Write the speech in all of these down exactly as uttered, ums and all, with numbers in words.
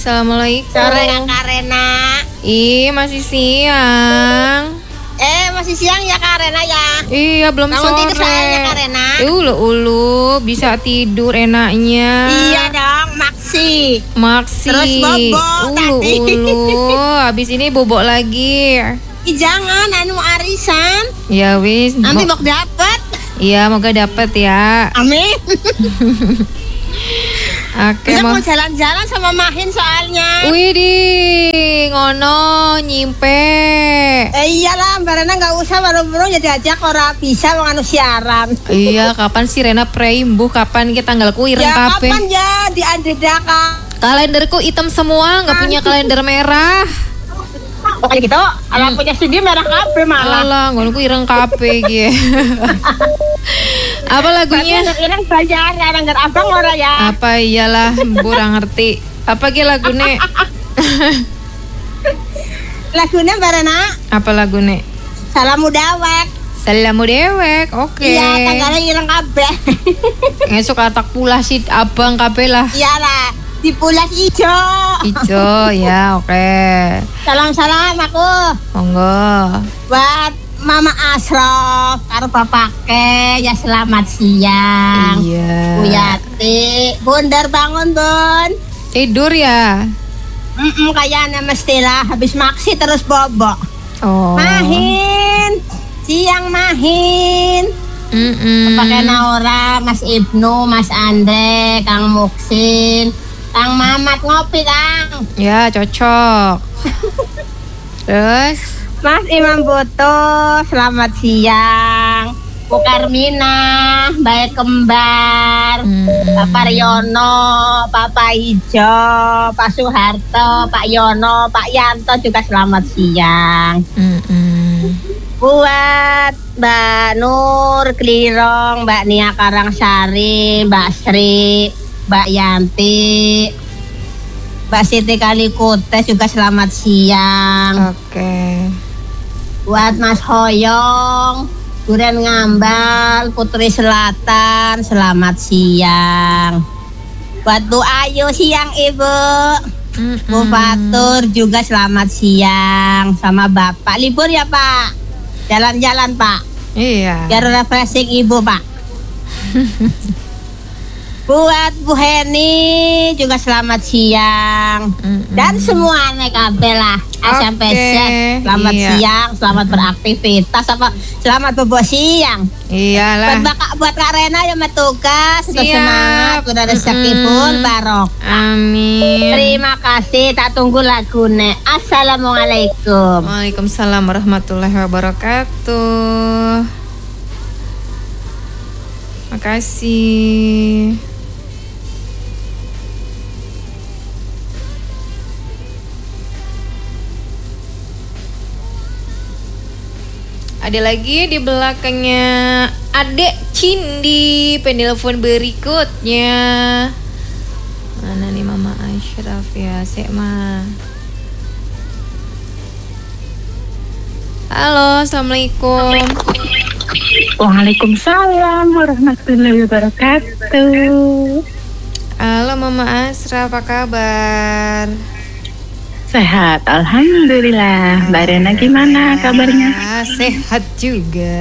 Assalamualaikum. Sore Kak Rena. Ih, masih siang. Eh, masih siang ya Kak Rena ya. Iya, belum Bangun sore. tidur sayangnya Kak Rena. Ulu-ulu, bisa tidur enaknya. Iya dong, maksi. Maksi. Terus bobok tadi. Ulu-ulu, habis ini bobok lagi. Ih, jangan, anu arisan. Ya wis. Nanti Mo- mau dapet. Iya, moga dapet ya. Amin. Oke, Kita mau. mau jalan-jalan sama Mahin soalnya. Widih, ngono nyimpe. Eh iyalah, Mbak Rena nggak usah baru-baru jadi ajak orang bisa mau anu siaran. Iya, kapan sih Rena preimbuh? Kapan kita tanggalku ireng Ya kabeh? kapan ya di Andedaka. Kalenderku hitam semua, nggak punya kalender merah. Pokoknya gitu, kalau punya studio merah kabeh malah. Alah, ngono ku ireng kabeh iki. Apa lagunya? Ireng belajar, anggar abang ora ya. Apa iyalah, kurang ngerti. Apa ki lagune? Lagunya Mbak Rena, Apa lagune? Salam Mudawek. Salamu dewek. Oke. Iya, tanggalnya ireng kabeh. Ngesuk atak pula si abang kabeh lah. Iyalah, di Pulas Ijo. Ijo ya, oke. Salam-salam aku Monggo. buat Mama Asrof karo bapake ya selamat siang. Iya. Bu Yati, Bundar bangun Bun. Tidur ya? Mm kayaknya mestilah habis maksi terus bobok. Oh. Mahin, siang Mahin. Mm-mm. Pakai Naura, Mas Ibnu, Mas Andre, Kang Muksin, Kang Mamat ngopi Kang. Ya, cocok. Terus? Mas Imam Boto, selamat siang. Bu Karmina, Baik Kembar, Hmm. Bapak Riono, Papa Ijo, Pak Soeharto, Pak Yono, Pak Yanto juga selamat siang. Mm-mm. Buat Mbak Nur Klirong, Mbak Nia Karangsari, Mbak Sri, Mbak Yanti, Mbak Siti Kalikutes juga selamat siang. Oke. Buat Mas Hoyong, Duren Ngambal, Putri Selatan, selamat siang. Buat Bu Ayu, siang Ibu. Mm-mm. Bu Fatur juga selamat siang. Sama Bapak, libur ya Pak? Jalan-jalan Pak, Iya. biar refreshing Ibu Pak. Buat Bu Heni juga selamat siang. Mm-mm. Dan semua anak kabeh lah S M P Z, Oke, selamat iya. siang, selamat beraktivitas apa selamat bobo siang. Buat, Iyalah. Bak- buat Kak Rena yang bertugas, tetap Siap. semangat, udah rezeki Mm-mm. pun barok. Amin. Terima kasih, tak tunggu lagune. Assalamualaikum. Waalaikumsalam warahmatullahi wabarakatuh. Makasih. Ada lagi di belakangnya Adek Cindi, penelpon berikutnya. Mana nih Mama Ashraf ya, Sek Ma. Halo, Assalamualaikum. Waalaikumsalam warahmatullahi wabarakatuh. Halo Mama Asra, apa kabar? Sehat, alhamdulillah. Mbak Rena gimana kabarnya? Ah, sehat juga.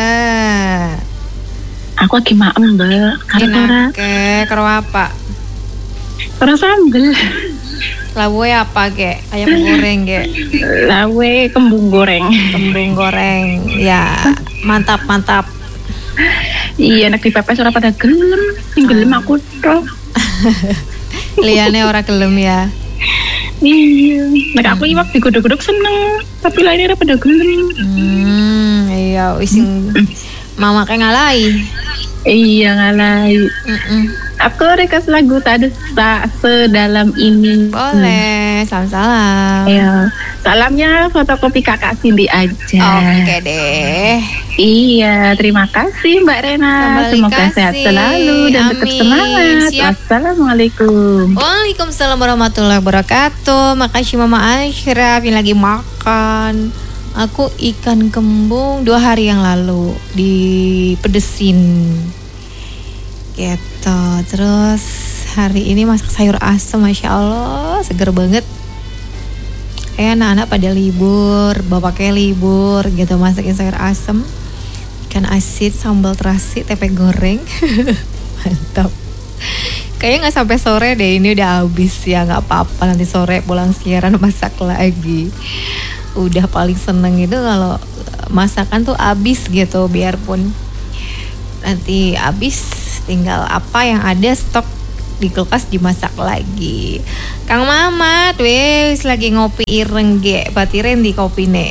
Aku lagi maem, Mbak. Karena Enak ke, karo apa? ora sambel. Lawe apa ke? Ayam goreng ke? Lawe kembung goreng. Kembung goreng. Ya, mantap mantap. Iya, anak dipepes ora pada gelem. Sing gelem aku tok. Liane ora gelem ya. Iya. Nek aku iwak digodhog-godhog seneng, tapi lainnya ora pada gelem. Hmm, iya ising mama kayak ngalai. Iya ngalai. Mm-mm. Aku request lagu tak ada tak sedalam ini. Boleh, salam-salam. Iya. Salamnya fotokopi kakak Cindy aja. Oke deh. Iya, terima kasih Mbak Rena. Kembali Semoga kasih. sehat selalu dan tetap Amin. semangat. Siap. Wassalamualaikum. Waalaikumsalam warahmatullahi wabarakatuh. Makasih Mama Ashraf yang lagi makan. Aku ikan kembung dua hari yang lalu dipedesin. Gitu. Terus hari ini masak sayur asem, Masya Allah, seger banget. Eh anak-anak pada libur, bapaknya libur gitu, masakin sayur asem, ikan asin, sambal terasi, tempe goreng. Mantap. Kayaknya nggak sampai sore deh, ini udah habis ya, nggak apa-apa, nanti sore pulang siaran masak lagi. Udah paling seneng itu kalau masakan tuh habis gitu, biarpun nanti habis tinggal apa yang ada stok di kulkas dimasak lagi. Kang Mamat wes lagi ngopi ireng ge, batiren di kopi ne.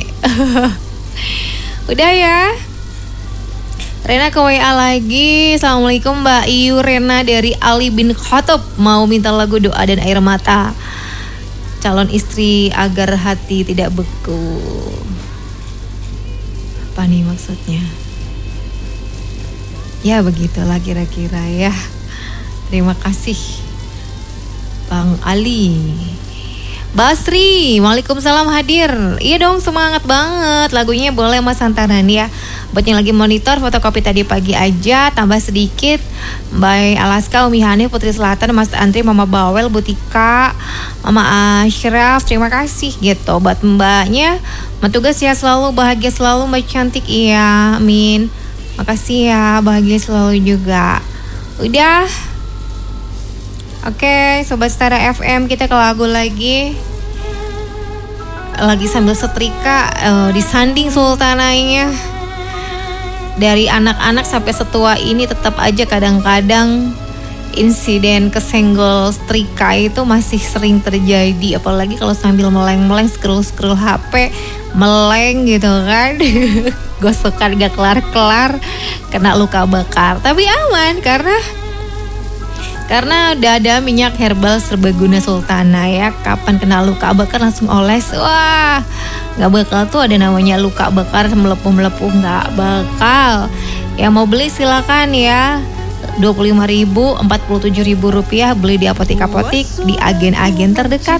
Udah ya. Rena ke W A lagi. Assalamualaikum Mbak Iyu, Rena dari Ali bin Khattab mau minta lagu Doa dan Air Mata, calon istri agar hati tidak beku. Apa nih maksudnya? Ya begitulah kira-kira ya. Terima kasih Bang Ali. Basri, Waalaikumsalam hadir. Iya dong, semangat banget. Lagunya boleh Mas Santanan ya. Buat yang lagi monitor fotokopi tadi pagi aja, tambah sedikit. Mbak Alaska, Umi Hani, Putri Selatan, Mas Andri, Mama Bawel, Butika, Mama Ashraf, terima kasih gitu. Buat mbaknya, tugas ya selalu, bahagia selalu Mbak cantik. Iya, amin. Makasih ya, bahagia selalu juga. Udah. Oke, Sobat Setara F M, kita ke lagu lagi. Lagi sambil setrika, uh, disanding sultananya. Dari anak-anak sampai setua ini tetap aja kadang-kadang insiden kesenggol setrika itu masih sering terjadi. Apalagi kalau sambil meleng-meleng, scroll-scroll H P, meleng gitu kan. Gosokan gak kelar-kelar, kena luka bakar. Tapi aman karena Karena udah ada minyak herbal serbaguna Sultana ya. Kapan kena luka bakar langsung oles. Wah, gak bakal tuh ada namanya luka bakar melepuh-melepuh, gak bakal. Yang mau beli silakan ya. dua puluh lima ribu, empat puluh tujuh ribu rupiah, beli di apotik-apotik, di agen-agen terdekat.